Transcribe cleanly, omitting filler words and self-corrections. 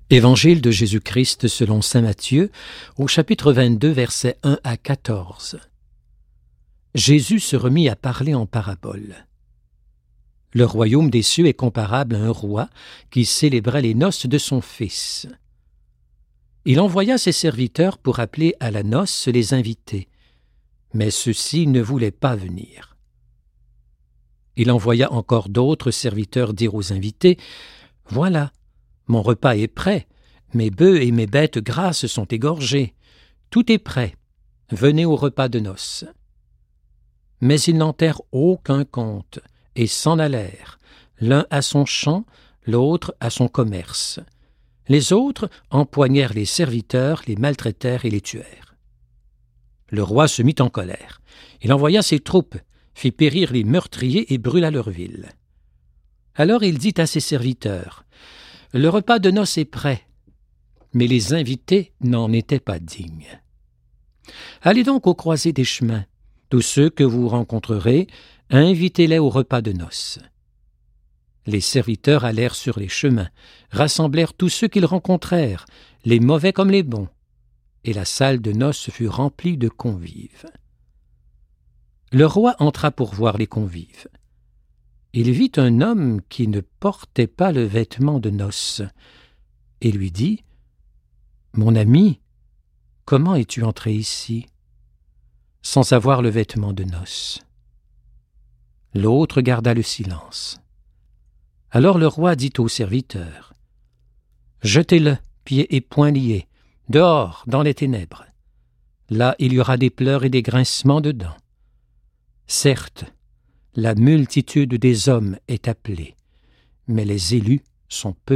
Évangile de Jésus-Christ selon saint Matthieu, au chapitre 22, versets 1 à 14. Jésus se remit à parler en parabole. Le royaume des cieux est comparable à un roi qui célébrait les noces de son fils. Il envoya ses serviteurs pour appeler à la noce les invités, mais ceux-ci ne voulaient pas venir. Il envoya encore d'autres serviteurs dire aux invités : « Voilà, mon repas est prêt, mes bœufs et mes bêtes grasses sont égorgés. Tout est prêt. Venez au repas de noces. » Mais ils n'en tinrent aucun compte et s'en allèrent, l'un à son champ, l'autre à son commerce. Les autres empoignèrent les serviteurs, les maltraitèrent et les tuèrent. Le roi se mit en colère. Il envoya ses troupes, fit périr les meurtriers et brûla leur ville. Alors il dit à ses serviteurs : « Le repas de noces est prêt, mais les invités n'en étaient pas dignes. Allez donc aux croisées des chemins. Tous ceux que vous rencontrerez, invitez-les au repas de noces. » Les serviteurs allèrent sur les chemins, rassemblèrent tous ceux qu'ils rencontrèrent, les mauvais comme les bons, et la salle de noces fut remplie de convives. Le roi entra pour voir les convives. Il vit un homme qui ne portait pas le vêtement de noces, et lui dit : « Mon ami, comment es-tu entré ici, sans avoir le vêtement de noces ?» L'autre garda le silence. Alors le roi dit aux serviteurs : « Jetez-le, pieds et poings liés, dehors, dans les ténèbres. Là, il y aura des pleurs et des grincements de dents. Certes, la multitude des hommes est appelée, mais les élus sont peu nombreux. »